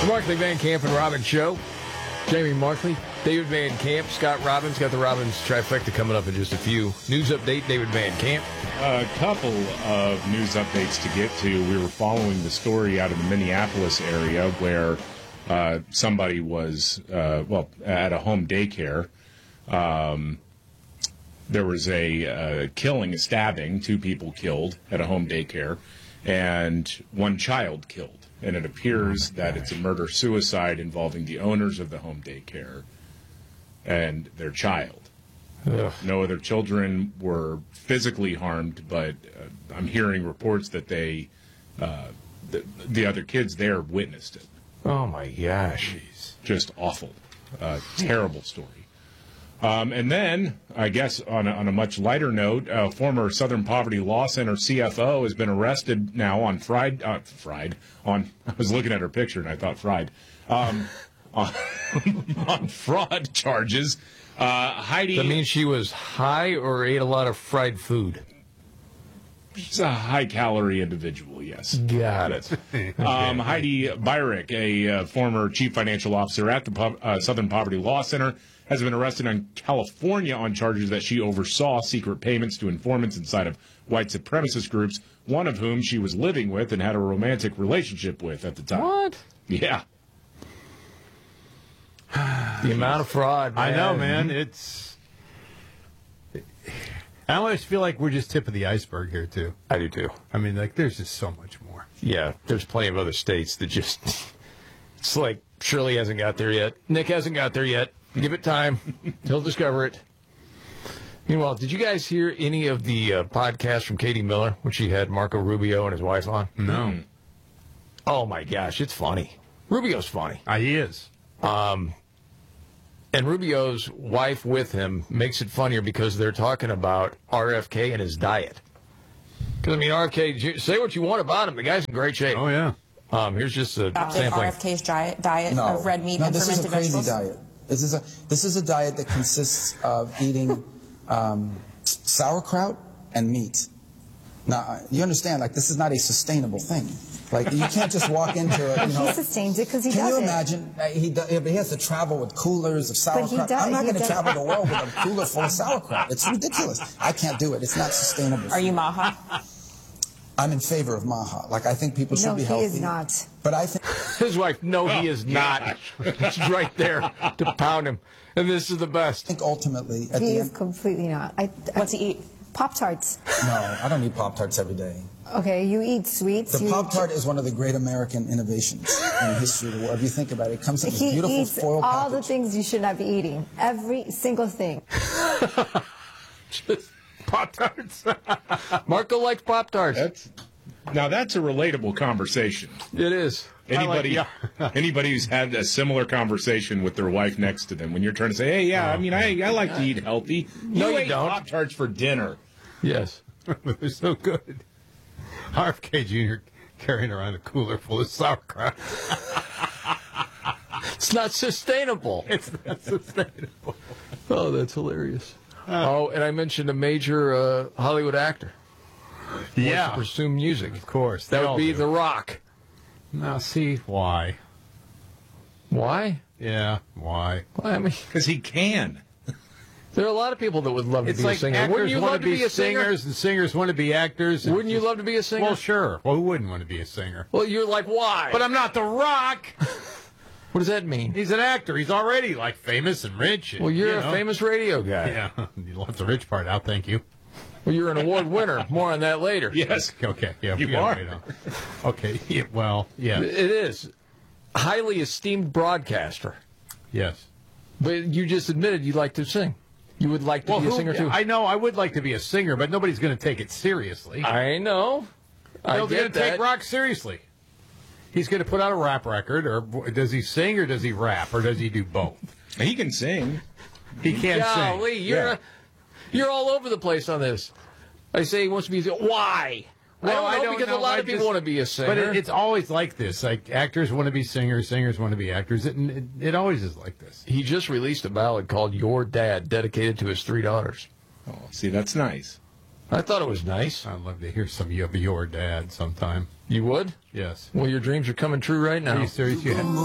The Markley, Van Camp, and Robbins Show. Jamie Markley, David Van Camp, Scott Robbins. Got the Robbins trifecta coming up in just a few. News update, David Van Camp. A couple of news updates to get to. We were following the story out of the Minneapolis area where somebody was, at a home daycare. There was a killing, a stabbing, 2 people killed at a home daycare, and 1 child killed. And it appears that it's a murder-suicide involving the owners of the home daycare and their child. Ugh. No other children were physically harmed, but I'm hearing reports that the other kids there witnessed it. Oh, my gosh. Just awful. Terrible story. And then, I guess, on a much lighter note, former Southern Poverty Law Center CFO has been arrested now on I was looking at her picture and I thought fried. On fraud charges. Heidi. That means she was high or ate a lot of fried food? She's a high-calorie individual, yes. Got it. Heidi Byrick, a former chief financial officer at the Southern Poverty Law Center, has been arrested in California on charges that she oversaw secret payments to informants inside of white supremacist groups, one of whom she was living with and had a romantic relationship with at the time. What? Yeah. The amount of fraud, man. I know, man. I always feel like we're just tip of the iceberg here, too. I do, too. I mean, like, there's just so much more. Yeah, there's plenty of other states that just... It's like Shirley hasn't got there yet. Nick hasn't got there yet. Give it time. He'll discover it. Meanwhile, did you guys hear any of the podcast from Katie Miller when she had Marco Rubio and his wife on? No. Oh, my gosh, it's funny. Rubio's funny. He is. And Rubio's wife with him makes it funnier because they're talking about RFK and his diet. Because, I mean, RFK, say what you want about him. The guy's in great shape. Oh, yeah. Here's just a sampling. RFK's diet of red meat and this is a fermented crazy vegetables? diet. This is a diet that consists of eating sauerkraut and meat. Now, you understand, like, this is not a sustainable thing. Like, you can't just walk into it, He sustains it because he does it. Can you imagine? He has to travel with coolers of sauerkraut. I'm not going to travel the world with a cooler full of sauerkraut. It's ridiculous. I can't do it. It's not sustainable. Are you Maha? I'm in favor of Maha. Like, I think people should be healthy. No, he is not. But I think... His wife, no, he is not. She's right there to pound him. And this is the best. I think ultimately... At He the is end, completely not. What's he eat? Pop-Tarts. no, I don't eat Pop-Tarts every day. Okay, you eat sweets. The Pop-Tart is one of the great American innovations in the history of the world. If you think about it, it comes in this He beautiful eats foil all the package. things you should not be eating. Every single thing. Just Pop-Tarts. Marco likes Pop-Tarts. Now, that's a relatable conversation. It is. Anybody who's had a similar conversation with their wife next to them, when you're trying to say, hey, yeah, I mean, I like to eat healthy. No, you ate don't. Pop-Tarts for dinner. Yes. They're so good. RFK Jr. carrying around a cooler full of sauerkraut. It's not sustainable. It's not sustainable. Oh, that's hilarious. Oh, and I mentioned a major Hollywood actor. Wants to pursue music. Of course. That would be The Rock. Now, see, why? Why? Yeah, why? Well, I mean, Because he can. there are a lot of people that would love to It's be like a singer. Wouldn't actors you want love to be a singer? singers, and singers want to be actors. Wouldn't you love to be a singer? Well, sure. Well, who wouldn't want to be a singer? Well, you're like, why? But I'm not The Rock. What does that mean? He's an actor. He's already, like, famous and rich. And, Well, you're you a know. famous radio guy. Yeah, you left the rich part out, thank you. Well, you're an award winner. More on that later. Yes. Okay, yeah. You we gotta are. wait on. Okay, yeah, well, yeah. It is. Highly esteemed broadcaster. Yes. But you just admitted you'd like to sing. You would like to be a singer, too. I know, I would like to be a singer, but nobody's going to take it seriously. I know. I Nobody's get going to that. take rock seriously. He's going to put out a rap record, or does he sing, or does he rap, or does he do both? He can sing. He can't Golly, sing. you're all over the place on this. I say he wants to be. Why? Well, I don't know, because a lot of people want to be a singer. But it's always like this. Like, actors want to be singers, singers want to be actors. It always is like this. He just released a ballad called Your Dad, dedicated to his 3 daughters. Oh, see, that's nice. I thought it was nice. I'd love to hear some of your dad sometime. You would? Yes. Well, your dreams are coming true right now. Are you serious? You had